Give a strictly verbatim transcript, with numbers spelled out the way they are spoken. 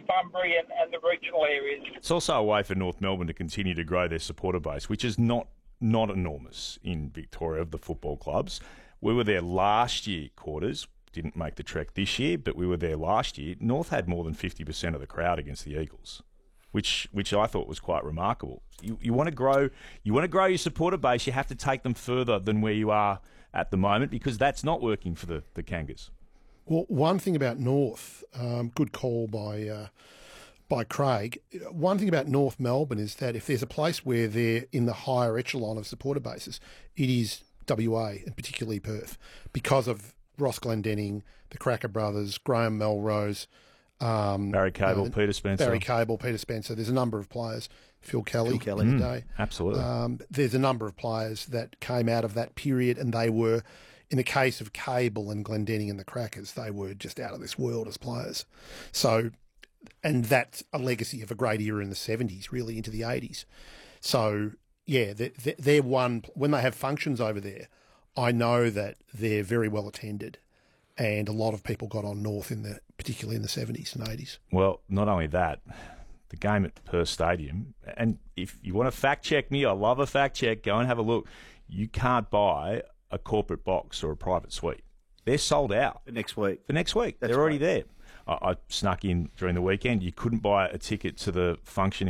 Bunbury and, and the regional areas. It's also a way for North Melbourne to continue to grow their supporter base, which is not not enormous in Victoria of the football clubs. We were there last year, quarters, didn't make the trek this year, but we were there last year. North had more than fifty percent of the crowd against the Eagles, which which I thought was quite remarkable. You you want to grow you want to grow your supporter base, you have to take them further than where you are at the moment, because that's not working for the, the Kangas. Well, one thing about North, um, good call by uh, by Craig. One thing about North Melbourne is that if there's a place where they're in the higher echelon of supporter bases, it is W A, and particularly Perth, because of Ross Glendenning, the Cracker Brothers, Graham Melrose, um, Barry Cable, uh, Peter Spencer. Barry Cable, Peter Spencer. There's a number of players. Phil Kelly, Phil Kelly. in the Mm, day. absolutely. Um, there's a number of players that came out of that period, and they were, in the case of Cable and Glendenning and the Crackers, they were just out of this world as players. So, and that's a legacy of a great era in the seventies, really into the eighties. So, yeah, they're, they're one, when they have functions over there, I know that they're very well attended, and a lot of people got on North in the, particularly in the seventies and eighties. Well, not only that, the game at Perth Stadium, and if you want to fact check me, I love a fact check, go and have a look. You can't buy a corporate box or a private suite. They're sold out. For next week. For next week. That's They're already right. there. I, I snuck in during the weekend. You couldn't buy a ticket to the function